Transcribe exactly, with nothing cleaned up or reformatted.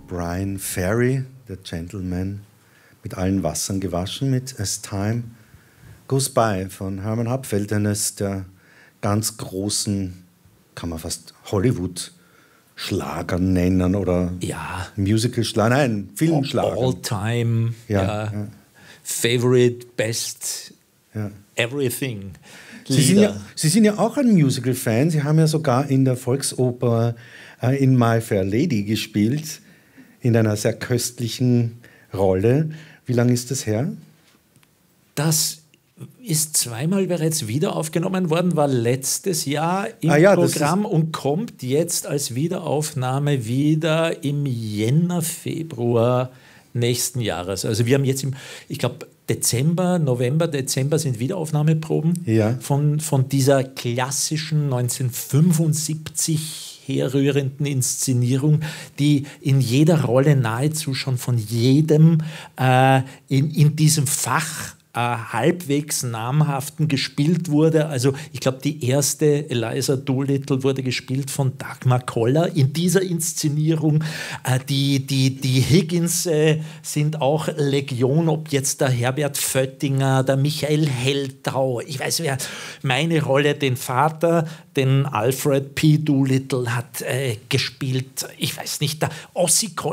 Brian Ferry, der Gentleman, mit allen Wassern gewaschen, mit As Time Goes By von Hermann Hapfeld, eines der ganz großen, kann man fast Hollywood-Schlager nennen oder ja. Musical-Schlager, nein, Filmschlager. All-Time, ja, ja. Ja. Favorite, Best, ja. Everything. Sie sind, ja, Sie sind ja auch ein Musical-Fan. Sie haben ja sogar in der Volksoper äh, in My Fair Lady gespielt, in einer sehr köstlichen Rolle. Wie lange ist das her? Das ist zweimal bereits wieder aufgenommen worden, war letztes Jahr im ah ja, Programm und kommt jetzt als Wiederaufnahme wieder im Jänner, Februar nächsten Jahres. Also wir haben jetzt im, ich glaube, Dezember, November, Dezember sind Wiederaufnahmeproben ja. von, von dieser klassischen neunzehnhundertfünfundsiebzig herrührenden Inszenierung, die in jeder Rolle nahezu schon von jedem äh, in, in diesem Fach äh, halbwegs namhaften gespielt wurde. Also ich glaube, die erste Eliza Doolittle wurde gespielt von Dagmar Koller in dieser Inszenierung. Äh, die, die, die Higgins äh, sind auch Legion, ob jetzt der Herbert Föttinger, der Michael Heldau, ich weiß wer, meine Rolle, den Vater, den Alfred P. Doolittle hat äh, gespielt, ich weiß nicht, der Ossi Koller